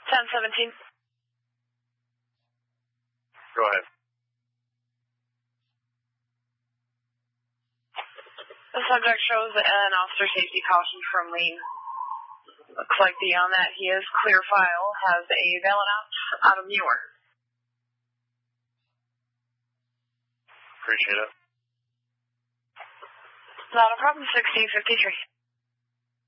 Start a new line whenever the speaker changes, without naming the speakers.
1017.
Go ahead.
The subject shows an officer safety caution from lane. Looks like beyond that he is clear file, has a valid out of New York.
Appreciate it.
Not a problem, 1653.